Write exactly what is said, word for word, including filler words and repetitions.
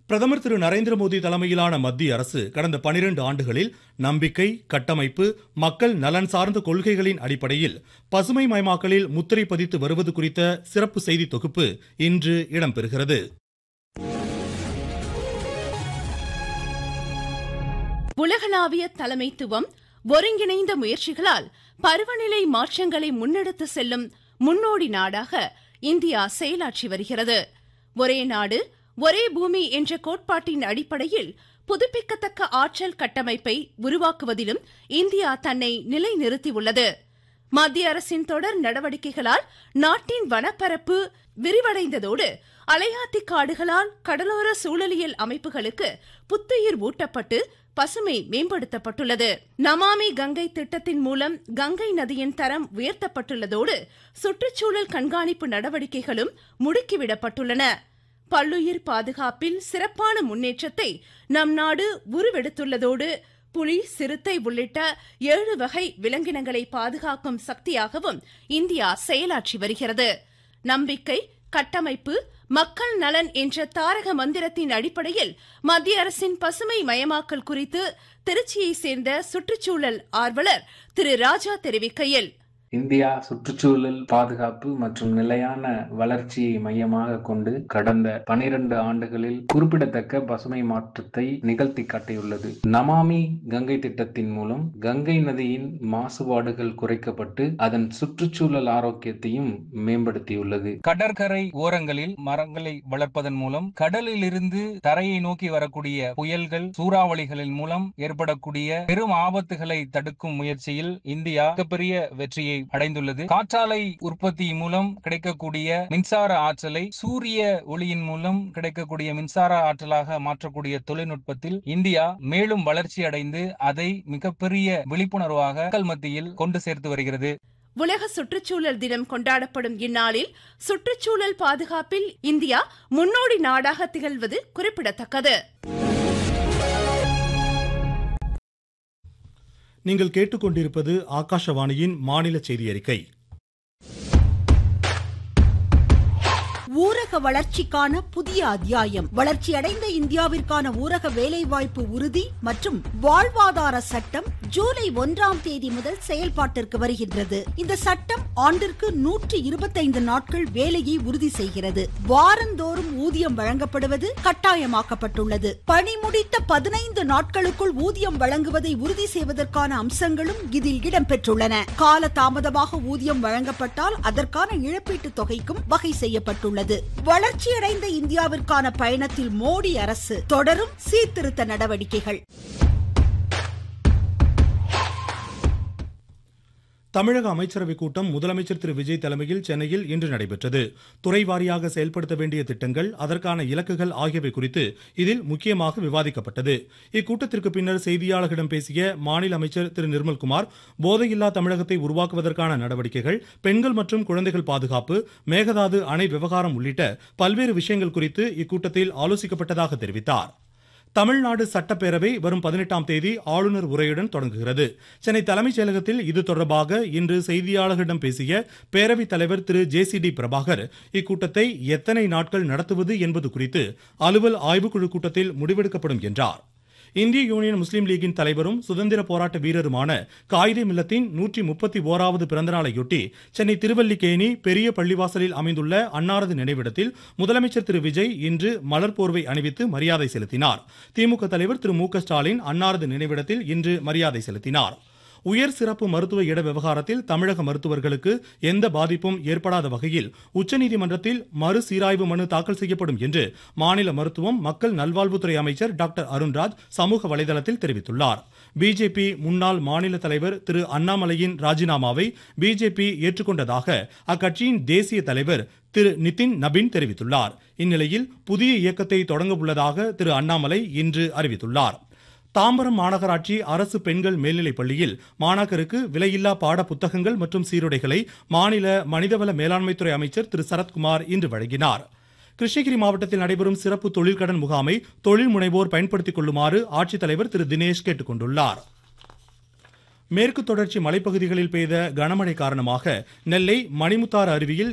பிரதமர் திரு நரேந்திர மோடி தலைமையிலான மத்திய அரசு கடந்த பனிரெண்டு ஆண்டுகளில் நம்பிக்கை, கட்டமைப்பு, மக்கள் நலன் சார்ந்த கொள்கைகளின் அடிப்படையில் பசுமை மயமாக்கலில் முத்திரை பதித்து வருவது குறித்த சிறப்பு செய்தி தொகுப்பு இன்று இடம்பெறுகிறது. உலகளாவிய தலைமைத்துவம், ஒருங்கிணைந்த முயற்சிகளால் பருவநிலை மாற்றங்களை முன்னெடுத்து செல்லும் முன்னோடி நாடாக இந்தியா செயலாற்றி வருகிறது. ஒரே நாடு ஒரே பூமி என்ற கோட்பாட்டின் அடிப்படையில் புதுப்பிக்கத்தக்க ஆற்றல் கட்டமைப்பை உருவாக்குவதிலும் இந்தியா தன்னை நிலைநிறுத்தியுள்ளது. மத்திய அரசின் தொடர் நடவடிக்கைகளால் நாட்டின் வனப்பரப்பு விரிவடைந்ததோடு அலையாத்தி காடுகளால் கடலோர சூழலியல் அமைப்புகளுக்கு புத்துயிர் ஊட்டப்பட்டு பசுமை மேம்படுத்தப்பட்டுள்ளது. நமாமி கங்கை திட்டத்தின் மூலம் கங்கை நதியின் தரம் உயர்த்தப்பட்டுள்ளதோடு சுற்றுச்சூழல் கண்காணிப்பு நடவடிக்கைகளும் முடுக்கிவிடப்பட்டுள்ளன. பல்லுயிர் பாதுகாப்பில் சிறப்பான முன்னேற்றத்தை நம் நாடு உருவெடுத்துள்ளதோடு புலி, சிறுத்தை உள்ளிட்ட ஏழு வகை விலங்கினங்களை பாதுகாக்கும் சக்தியாகவும் இந்தியா செயலாற்றி வருகிறது. நம்பிக்கை, கட்டமைப்பு, மக்கள் நலன் என்ற தாரக மந்திரத்தின் அடிப்படையில் மத்திய அரசின் பசுமை மயமாக்கல் குறித்து திருச்சியை சேர்ந்த சுற்றுச்சூழல் ஆர்வலர் திரு ராஜா தெரிவிக்கையில், இந்தியா சுற்றுச்சூழல் பாதுகாப்பு மற்றும் நிலையான வளர்ச்சியை மையமாக கொண்டு கடந்த பனிரெண்டு ஆண்டுகளில் குறிப்பிடத்தக்க பசுமை மாற்றத்தை நிகழ்த்தி காட்டியுள்ளது. நமாமி கங்கை திட்டத்தின் மூலம் கங்கை நதியின் மாசுபாடுகள் குறைக்கப்பட்டு அதன் சுற்றுச்சூழல் ஆரோக்கியத்தையும் மேம்படுத்தியுள்ளது. கடற்கரை ஓரங்களில் மரங்களை வளர்ப்பதன் மூலம் கடலில் இருந்து தரையை நோக்கி வரக்கூடிய புயல்கள், சூறாவளிகளின் மூலம் ஏற்படக்கூடிய பெரும் ஆபத்துகளை தடுக்கும் முயற்சியில் இந்தியா மிகப்பெரிய வெற்றியை அடைந்துள்ளது. காற்றாலை உற்பத்தி மூலம் கிடைக்கக்கூடிய மின்சார ஆற்றலை சூரிய ஒளியின் மூலம் கிடைக்கக்கூடிய மின்சார ஆற்றலாக மாற்றக்கூடிய தொழில்நுட்பத்தில் இந்தியா மேலும் வளர்ச்சி அடைந்து அதை மிகப்பெரிய விழிப்புணர்வாக மக்கள் மத்தியில் கொண்டு சேர்த்து வருகிறது. உலக சுற்றுச்சூழல் தினம் கொண்டாடப்படும் இந்நாளில் சுற்றுச்சூழல் பாதுகாப்பில் இந்தியா முன்னோடி நாடாக திகழ்வது குறிப்பிடத்தக்கது. நீங்கள் கேட்டுக்கொண்டிருப்பது ஆகாஷவாணியின் மாநில செய்தி அறிக்கை. ஊரக வளர்ச்சிக்கான புதிய அத்தியாயம். வளர்ச்சியடைந்த இந்தியாவிற்கான ஊரக வேலைவாய்ப்பு உறுதி மற்றும் வாழ்வாதார சட்டம் ஜூலை ஒன்றாம் தேதி முதல் செயல்பாட்டிற்கு வருகின்றது. இந்த சட்டம் ஆண்டிற்கு நூற்றி இருபத்தைந்து நாட்கள் வேலையை உறுதி செய்கிறது. வாரந்தோறும் ஊதியம் வழங்கப்படுவது கட்டாயமாக்கப்பட்டுள்ளது. பணி முடித்த பதினைந்து நாட்களுக்குள் ஊதியம் வழங்குவதை உறுதி செய்வதற்கான அம்சங்களும் இதில் இடம்பெற்றுள்ளன. கால தாமதமாக ஊதியம் வழங்கப்பட்டால் அதற்கான இழப்பீட்டுத் தொகைக்கும் வகை செய்யப்பட்டுள்ளது. வளர்ச்சியடைந்த இந்தியாவிற்கான பயணத்தில் மோடி அரசு தொடரும் சீர்திருத்த நடவடிக்கைகள். தமிழக அமைச்சரவைக் கூட்டம் முதலமைச்சர் திரு விஜய் தலைமையில் சென்னையில் இன்று நடைபெற்றது. துறை வாரியாக செயல்படுத்த வேண்டிய திட்டங்கள், அதற்கான இலக்குகள் ஆகியவை குறித்து இதில் முக்கியமாக விவாதிக்கப்பட்டது. இக்கூட்டத்திற்கு பின்னர் செய்தியாளர்களிடம் பேசிய மாநில அமைச்சர் திரு நிர்மல்குமார், போதையில்லா தமிழகத்தை உருவாக்குவதற்கான நடவடிக்கைகள், பெண்கள் மற்றும் குழந்தைகள் பாதுகாப்பு, மேகதாது அணை விவகாரம் உள்ளிட்ட பல்வேறு விஷயங்கள் குறித்து இக்கூட்டத்தில் ஆலோசிக்கப்பட்டதாக தெரிவித்தார். தமிழ்நாடு சட்டப்பேரவை வரும் பதினெட்டாம் தேதி ஆளுநர் உரையுடன் தொடங்குகிறது. சென்னை தலைமைச் செயலகத்தில் இது தொடர்பாக இன்று செய்தியாளர்களிடம் பேசிய பேரவைத் தலைவர் திரு ஜே சி டி பிரபாகர், இக்கூட்டத்தை எத்தனை நாட்கள் நடத்துவது என்பது குறித்து அலுவல் ஆய்வுக்குழு கூட்டத்தில் முடிவெடுக்கப்படும் என்றார். இந்திய யூனியன் முஸ்லீம் லீகின் தலைவரும் சுதந்திர போராட்ட வீரருமான காயிதே மில்லத்தின் நூற்றி முப்பத்தி ஓராவது பிறந்தநாளையொட்டி சென்னை திருவல்லிக்கேணி பெரிய பள்ளிவாசலில் அமைந்துள்ள அன்னாரது நினைவிடத்தில் முதலமைச்சர் திரு விஜய் இன்று மலர் போர்வை அணிவித்து மரியாதை செலுத்தினார். திமுக தலைவர் திரு மு க ஸ்டாலின் அன்னாரது நினைவிடத்தில் இன்று மரியாதை செலுத்தினார். உயர் சிறப்பு மருத்துவ இட விவகாரத்தில் தமிழக மருத்துவர்களுக்கு எந்த பாதிப்பும் ஏற்படாத வகையில் உச்சநீதிமன்றத்தில் மறுசீராய்வு மனு தாக்கல் செய்யப்படும் என்று மாநில மருத்துவம் மக்கள் நல்வாழ்வுத்துறை அமைச்சர் டாக்டர் அருண்ராஜ் சமூக வலைதளத்தில் தெரிவித்துள்ளார். பிஜேபி முன்னாள் மாநில தலைவர் திரு அண்ணாமலையின் ராஜினாமாவை பிஜேபி ஏற்றுக்கொண்டதாக அக்கட்சியின் தேசிய தலைவர் திரு நிதின் நபின் தெரிவித்துள்ளார். இந்நிலையில் புதிய இயக்கத்தை தொடங்க உள்ளதாக திரு அண்ணாமலை இன்று அறிவித்துள்ளார். தாம்பரம் மாநகராட்சி அரசு பெண்கள் மேல்நிலைப் பள்ளியில் மாணாக்கருக்கு விலையில்லா பாட புத்தகங்கள் மற்றும் சீருடைகளை மாநில மனிதவள மேலாண்மைத்துறை அமைச்சர் திரு சரத்குமார் இன்று வழங்கினார். கிருஷ்ணகிரி மாவட்டத்தில் நடைபெறும் சிறப்பு தொழிற்கடன் முகாமை தொழில் முனைவோர் பயன்படுத்திக் கொள்ளுமாறு ஆட்சித்தலைவர் திரு தினேஷ் கேட்டுக்கொண்டுள்ளார். மேற்கு தொடர்ச்சி மலைப்பகுதிகளில் பெய்த கனமழை காரணமாக நெல்லை மணிமுத்தாறு அருவியில்